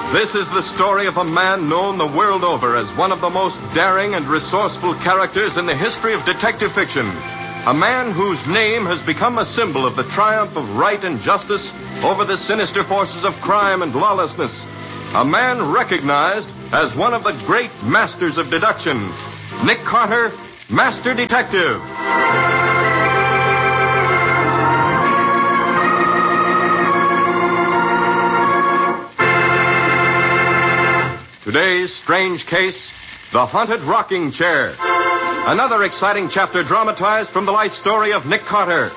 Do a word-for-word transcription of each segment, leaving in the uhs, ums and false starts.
This is the story of a man known the world over as one of the most daring and resourceful characters in the history of detective fiction. A man whose name has become a symbol of the triumph of right and justice over the sinister forces of crime and lawlessness. A man recognized as one of the great masters of deduction. Nick Carter, Master Detective. Today's strange case, The Haunted Rocking Chair. Another exciting chapter dramatized from the life story of Nick Carter.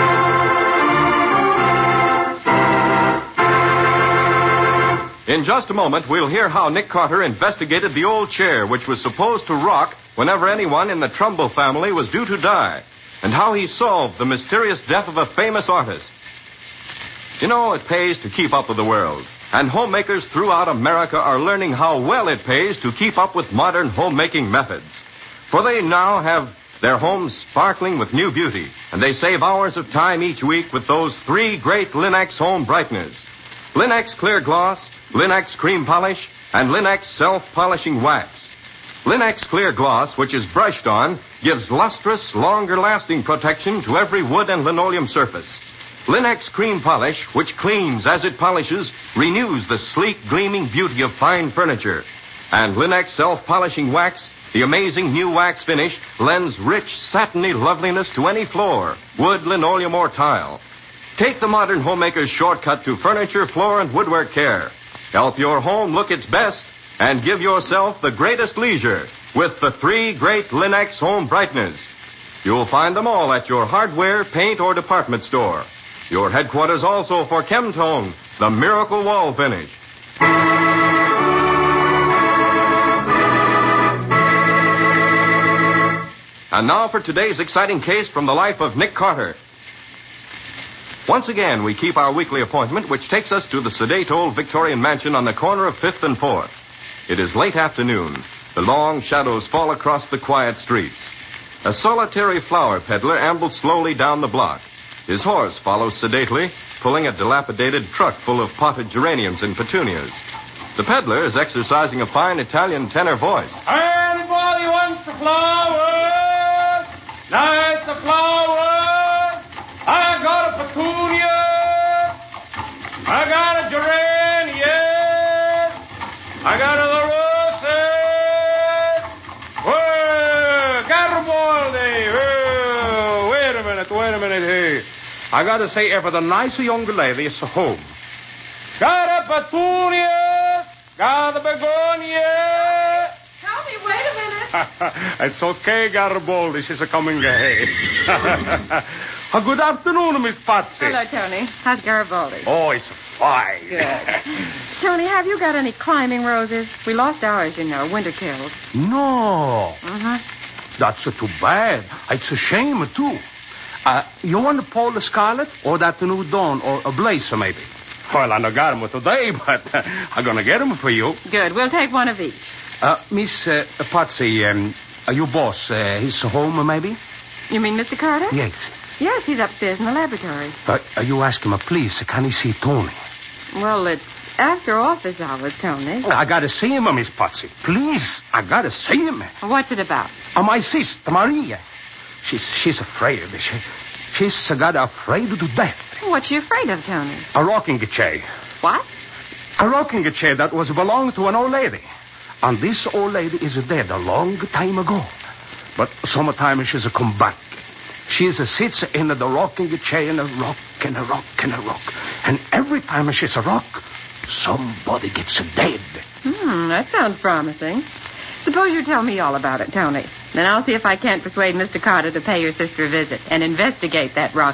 In just a moment, we'll hear how Nick Carter investigated the old chair which was supposed to rock whenever anyone in the Trumbull family was due to die, and how he solved the mysterious death of a famous artist. You know, it pays to keep up with the world. And homemakers throughout America are learning how well it pays to keep up with modern homemaking methods. For they now have their homes sparkling with new beauty, and they save hours of time each week with those three great Linux home brighteners. Linux Clear Gloss, Linux Cream Polish, and Linux Self-Polishing Wax. Linux Clear Gloss, which is brushed on, gives lustrous, longer-lasting protection to every wood and linoleum surface. Linux Cream Polish, which cleans as it polishes, renews the sleek, gleaming beauty of fine furniture. And Linux Self-Polishing Wax, the amazing new wax finish, lends rich, satiny loveliness to any floor, wood, linoleum, or tile. Take the modern homemaker's shortcut to furniture, floor, and woodwork care. Help your home look its best and give yourself the greatest leisure with the three great Linux home brighteners. You'll find them all at your hardware, paint, or department store. Your headquarters also for Chemtone, the miracle wall finish. And now for today's exciting case from the life of Nick Carter. Once again, we keep our weekly appointment, which takes us to the sedate old Victorian mansion on the corner of fifth and fourth. It is late afternoon. The long shadows fall across the quiet streets. A solitary flower peddler ambles slowly down the block. His horse follows sedately, pulling a dilapidated truck full of potted geraniums and petunias. The peddler is exercising a fine Italian tenor voice. Anybody wants a flower? Nice a flower. I got a petunia. I got a geranium. I got a roses. Whoa, Garibaldi. Whoa, wait a minute, wait a minute here. I gotta say, if the nice young lady is home. Got a petunia. Got a begonia. Tell me, wait a minute. It's okay, Garibaldi. She's a coming ahead. uh, good afternoon, Miss Patsy. Hello, Tony. How's Garibaldi? Oh, it's fine. Good. Tony, have you got any climbing roses? We lost ours, you know. Winter killed. No. Uh-huh. That's uh, too bad. It's a shame, too. Uh, you want the Paul Scarlet or that new Dawn or a Blazer, maybe? Well, I don't got them today, but uh, I'm going to get them for you. Good. We'll take one of each. Uh, Miss uh, Patsy, um, are you boss? Uh, he's home, maybe? You mean Mister Carter? Yes. Yes, he's upstairs in the laboratory. Uh, you ask him, uh, please, can he see Tony? Well, it's after office hours, Tony. I got to see him, Miss Patsy. Please, I got to see him. What's it about? Uh, my sister, Maria. She's she's afraid. She, she's uh, got afraid to death. What's she afraid of, Tony? A rocking chair. What? A rocking chair that was belonged to an old lady. And this old lady is dead a long time ago. But sometimes she's a come back. She's a sits in the rocking chair and a rock and a rock and a rock. And every time she's a rock, somebody gets dead. Hmm, that sounds promising. Suppose you tell me all about it, Tony. Then I'll see if I can't persuade Mister Carter to pay your sister a visit and investigate that rock.